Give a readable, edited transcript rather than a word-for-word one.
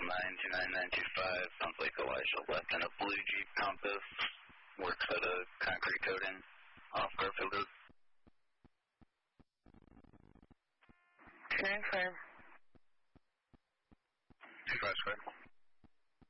92925. Sounds like Elijah left in a blue Jeep Compass. Works at a concrete coating off Garfield Road. Okay, fine. 25 square.